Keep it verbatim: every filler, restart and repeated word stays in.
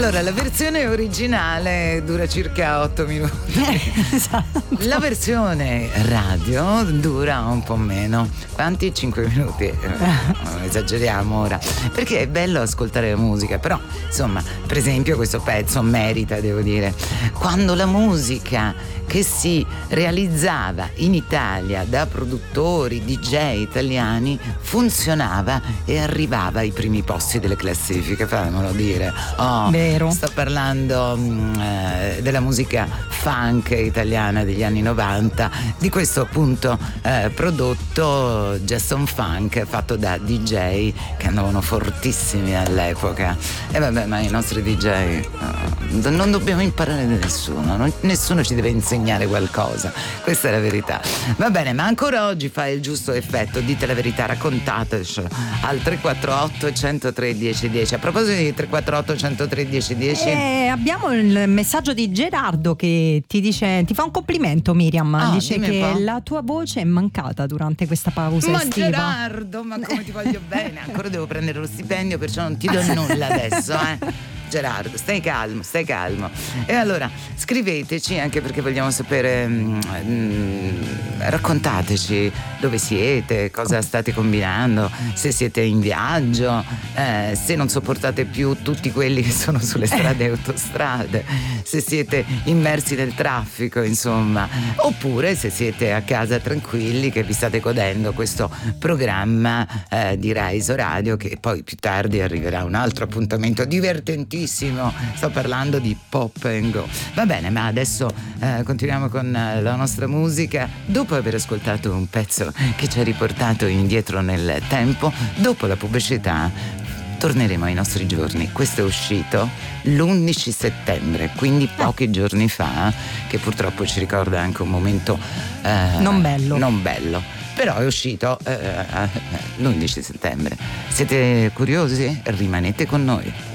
Allora, la versione originale dura circa otto minuti. Esatto. La versione radio dura un po' meno. Quanti? cinque minuti. Eh, non esageriamo ora. Perché è bello ascoltare la musica, però, insomma, per esempio questo pezzo merita, devo dire. Quando la musica che si realizzava in Italia da produttori, D J italiani funzionava e arrivava ai primi posti delle classifiche, fammelo dire. Oh, Vero. sto parlando mh, eh, della musica funk italiana degli anni novanta, di questo appunto eh, prodotto Jason Funk, fatto da D J che andavano fortissimi all'epoca. E vabbè, ma i nostri D J eh, non dobbiamo imparare da nessuno, non, nessuno ci deve insegnare qualcosa, questa è la verità. Va bene, ma ancora oggi fa il giusto effetto, dite la verità, raccontateci al tre quattro otto, uno zero tre, uno zero uno zero. A proposito di tre quattro otto, uno zero tre, uno zero uno zero, Eh, abbiamo il messaggio di Gerardo che ti dice, ti fa un complimento, Miriam. Ah, dice dimmi che un po'. la tua voce è mancata durante questa pausa Ma estiva. Gerardo, ma come ti voglio bene, ancora devo prendere lo stipendio, perciò non ti do nulla adesso, eh. Gerardo, stai calmo, stai calmo. E allora scriveteci, anche perché vogliamo sapere, mm, mm, raccontateci dove siete, cosa state combinando, se siete in viaggio, eh, se non sopportate più tutti quelli che sono sulle strade e autostrade, se siete immersi nel traffico, insomma, oppure se siete a casa tranquilli che vi state godendo questo programma eh, di Raiso Radio, che poi più tardi arriverà un altro appuntamento divertentissimo. Sto parlando di Pop and Go. Va bene, ma adesso eh, continuiamo con eh, la nostra musica. Dopo aver ascoltato un pezzo che ci ha riportato indietro nel tempo, dopo la pubblicità torneremo ai nostri giorni. Questo è uscito l'undici settembre, quindi pochi giorni fa, che purtroppo ci ricorda anche un momento eh, Non bello. non bello. Però è uscito eh, l'undici settembre. Siete curiosi? Rimanete con noi.